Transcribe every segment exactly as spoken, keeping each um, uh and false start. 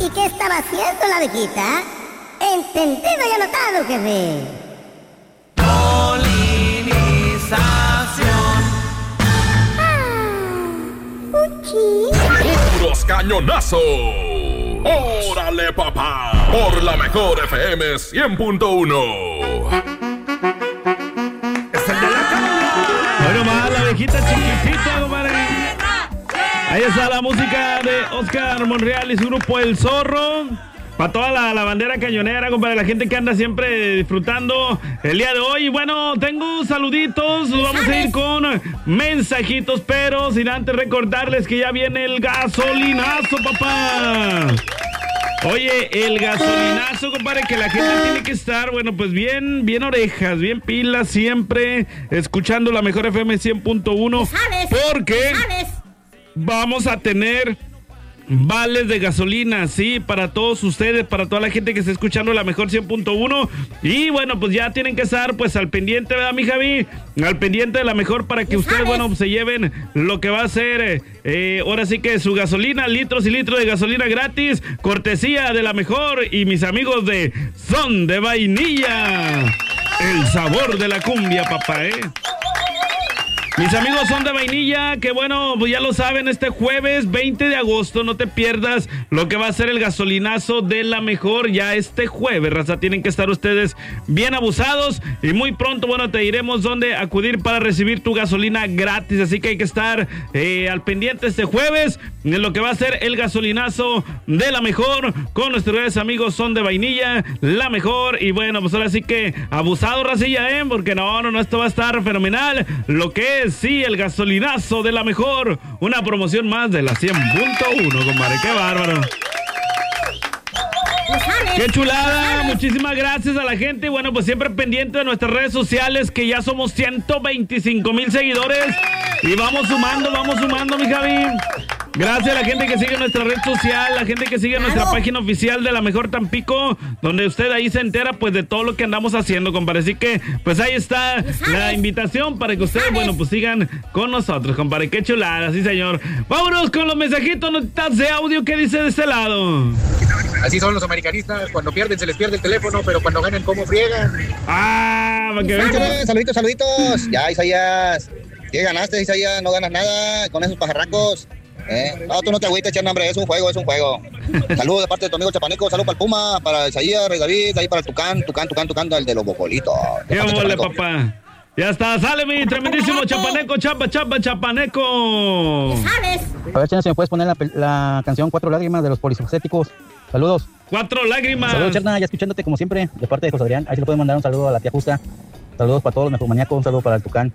¿Y qué estaba haciendo la abejita? Entendido y anotado, jefe. Polinización. Ah, puchi. ¡Puros cañonazos! ¡Órale, papá! Por la mejor F M cien punto uno. ¡Es el de la cama! Bueno, más la abejita chiquitita, compadre. Ahí está la música de Oscar Monreal y su grupo El Zorro. Para toda la, la bandera cañonera, compadre, la gente que anda siempre disfrutando el día de hoy. Y bueno, tengo saluditos, vamos a ir con mensajitos, pero sin antes recordarles que ya viene el gasolinazo, papá. Oye, el gasolinazo, compadre, que la gente tiene que estar, bueno, pues bien, bien orejas, bien pilas, siempre escuchando la mejor F M cien punto uno. Porque vamos a tener vales de gasolina, sí, para todos ustedes, para toda la gente que está escuchando la mejor cien punto uno. Y bueno, pues ya tienen que estar pues al pendiente, ¿verdad, mi Javi? Al pendiente de la mejor para que ustedes, bueno, pues, se lleven lo que va a ser, eh, eh, ahora sí que su gasolina, litros y litros de gasolina gratis, cortesía de la mejor y mis amigos de Son de Vainilla. El sabor de la cumbia, papá, ¿eh? Mis amigos Son de Vainilla, que bueno, pues ya lo saben, este jueves veinte de agosto, no te pierdas lo que va a ser el gasolinazo de la mejor, ya este jueves, raza, tienen que estar ustedes bien abusados y muy pronto, bueno, te diremos dónde acudir para recibir tu gasolina gratis, así que hay que estar eh, al pendiente este jueves en lo que va a ser el gasolinazo de la mejor con nuestros grandes amigos Son de Vainilla, la mejor, y bueno, pues ahora sí que abusado, racilla, ¿eh? Porque no, no, no, esto va a estar fenomenal, lo que es sí, el gasolinazo de la mejor. Una promoción más de la cien punto uno, compadre. ¡Qué bárbaro! ¡Qué chulada! Muchísimas gracias a la gente. Bueno, pues siempre pendiente de nuestras redes sociales, que ya somos ciento veinticinco mil seguidores. Y vamos sumando, vamos sumando, mi Javi. Gracias a la gente que sigue nuestra red social, la gente que sigue nuestra página oficial de La Mejor Tampico, donde usted ahí se entera pues de todo lo que andamos haciendo, compadre. Así que pues ahí está la invitación para que ustedes, bueno, pues sigan con nosotros, compadre. Qué chulada, sí, señor. Vámonos con los mensajitos, notitas de audio. ¿Qué dice de este lado? Así son los americanistas, cuando pierden se les pierde el teléfono, pero cuando ganan, ¿cómo friegan? Ah, para que vean. Saluditos, saluditos. Ya, Isaías. ¿Qué ganaste, Isaías? No ganas nada con esos pajarracos. ¿Eh? No, tú no te agüites, echar hambre, es un juego, es un juego. Saludos de parte de tu amigo Chapaneco, saludos para el Puma, para Isaías, Rey David, ahí para el Tucán, Tucán, Tucán, Tucán, el de los bocolitos. ¡Qué mole, papá! Ya está, sale mi tremendísimo Chapaneco, chapa, chapa, Chapaneco. ¿Sabes? A ver, Chena, si me puedes poner la, la canción Cuatro Lágrimas de los Polisocéticos. Saludos. Cuatro Lágrimas. Saludos, Cherna, ya escuchándote como siempre, de parte de José Adrián. Ahí se le puede mandar un saludo a la tía Justa. Saludos para todos los mejomaníacos, un saludo para el Tucán.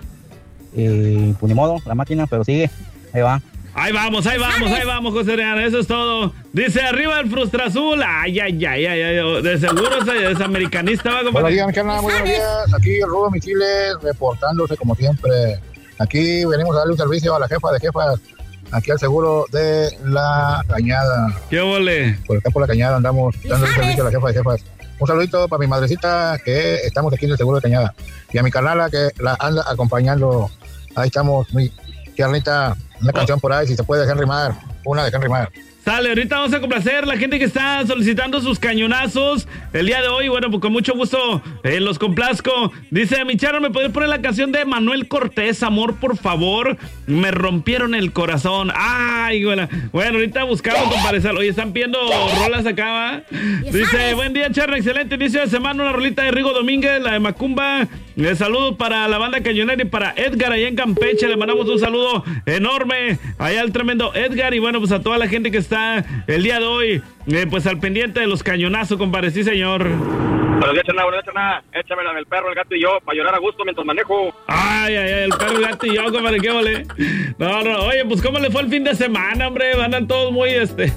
Eh, pues ni modo, la máquina, pero sigue, ahí va. Ahí vamos, ahí vamos, ahí vamos, José Reana, eso es todo. Dice, arriba el Frustra Azul. Ay, ay, ay, ay, ay. De seguro es, es americanista, ¿va, compadre? Buenos días, mi carnal, muy buenos días. Aquí el Rudo Misiles, reportándose como siempre. Aquí venimos a darle un servicio a la jefa de jefas, aquí al seguro de La Cañada. ¿Qué vole? Por acá por La Cañada andamos dando un servicio a la jefa de jefas. Un saludito para mi madrecita, que estamos aquí en el seguro de Cañada. Y a mi carnala, que la anda acompañando. Ahí estamos, muy tiernita. Una canción por ahí, si se puede, dejar rimar. Una de rimar. Sale, ahorita vamos a complacer la gente que está solicitando sus cañonazos el día de hoy. Bueno, pues con mucho gusto eh, los complazco. Dice, mi Charo, ¿me puedes poner la canción de Manuel Cortés, Amor, por favor? Me rompieron el corazón. Ay, bueno, bueno, ahorita buscamos, compadre. Oye, están pidiendo rolas acá, ¿va? Dice, buen día, Charo, excelente inicio de semana. Una rolita de Rigo Domínguez, la de Macumba. Eh, saludos para la banda cañonera y para Edgar allá en Campeche. Le mandamos un saludo enorme allá al tremendo Edgar. Y bueno, pues a toda la gente que está está el día de hoy, eh, pues al pendiente de los cañonazos, compadre. Sí, señor. Buenos días, Chena, buenos días, Chena. Échamela del perro, el gato y yo, para llorar a gusto mientras manejo. Ay, ay, ay, el perro, el gato y yo, compadre, qué vale. No, no, oye, pues cómo le fue el fin de semana, hombre. Andan todos muy, este,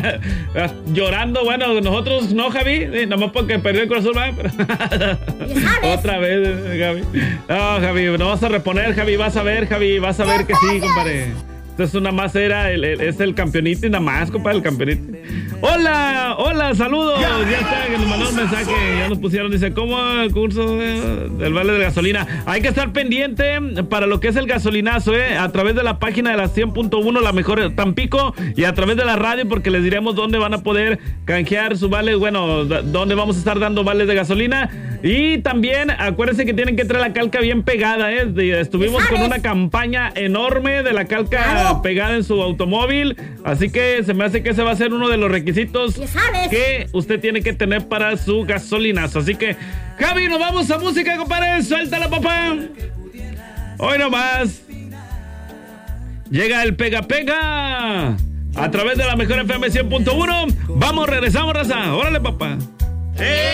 llorando. Bueno, nosotros no, Javi, sí, nomás porque perdió el corazón, ¿verdad? Otra vez, Javi. No, Javi, no vas a reponer, Javi, vas a ver, Javi, vas a ver que sí, compadre. Esto es una más era, el, el, es el campeonito y nada más, compadre, el campeonito. Hola, hola, saludos. Ya está, que nos mandó un mensaje, ya nos pusieron, dice, ¿cómo el curso de, del vale de gasolina? Hay que estar pendiente para lo que es el gasolinazo, ¿eh? A través de la página de la cien punto uno, la mejor Tampico, y a través de la radio, porque les diremos dónde van a poder canjear su vale, bueno, dónde vamos a estar dando vales de gasolina. Y también, acuérdense que tienen que traer la calca bien pegada, ¿eh? Estuvimos con una campaña enorme de la calca claro. pegada en su automóvil, así que se me hace que ese va a ser uno de los requisitos que usted tiene que tener para su gasolinazo. Así que, Javi, nos vamos a música, compadre. Suéltala, papá. Hoy nomás llega el Pega Pega a través de la mejor F M cien punto uno. Vamos, regresamos, raza. Órale, papá. ¡Eh!